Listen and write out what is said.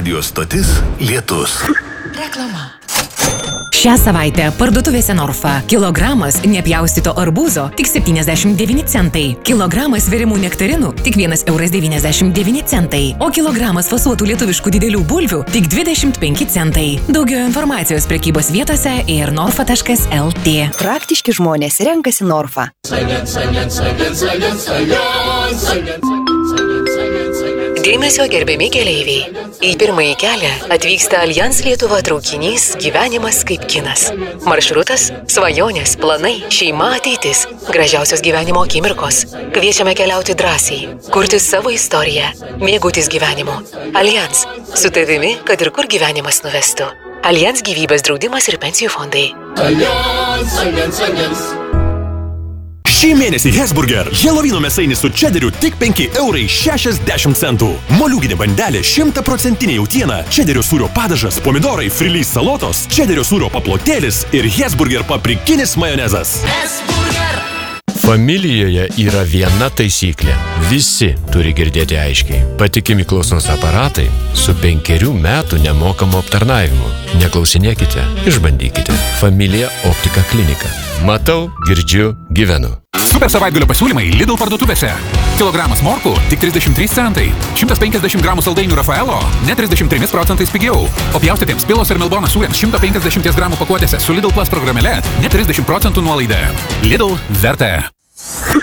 radijo stotis Lietus. Reklama. Šią savaitę parduotuvėse Norfa. Kilogramas nepjaustyto arbūzo tik 79 centai. Kilogramas virimų nektarinų tik 1,99 centai. O kilogramas fasuotų lietuviškų didelių bulvių tik 25 centai. Daugiau informacijos prekybos vietose ir norfa.lt. Praktiški žmonės renkasi Norfa. Dėmesio gerbiami keleiviai. Į pirmąjį kelią atvyksta Allianz Lietuva traukinys Gyvenimas kaip kinas. Maršrutas – svajonės, planai, šeima, ateitis, gražiausios gyvenimo akimirkos. Kviečiame keliauti drąsiai, kurti savo istoriją, mėgautis gyvenimu. Allianz – su tavimi, kad ir kur gyvenimas nuvestų. Allianz gyvybės draudimas ir pensijų fondai. Šį mėnesį Hesburger Helovino mėsainis su čederiu tik 5,60 €. Moliūginė bandelė 100% jautiena, čederio sūrio padažas, pomidorai, frilys salotos, čederio sūrio paplotėlis ir Hesburger paprikinis majonezas. Familijoje yra viena taisyklė. Visi turi girdėti aiškiai. Patikimi klausos aparatai su 5 metų nemokamu aptarnavimu. Neklausinėkite, išbandykite. Familija Optika klinika. Matau, girdžiu, gyvenu. Super savaitgalio pasiūlymai Lidl parduotuvėse. Kilogramas morkų tik 33 centai. 150 gramų saldainių Rafaelo net 33% pigiau. O pjaustytiems pilos ir melbono sūriams 150 gramų pakuotėse su Lidl Plus programėle net 30% nuolaida. Lidl vertė.